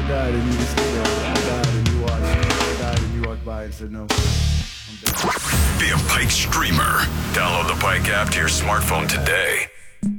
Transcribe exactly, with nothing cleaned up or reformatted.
died and you just stood there. I died and you watched. I died and you walked by and said no. I'm dead. Be a Pike streamer. Download the Pike app to your smartphone today.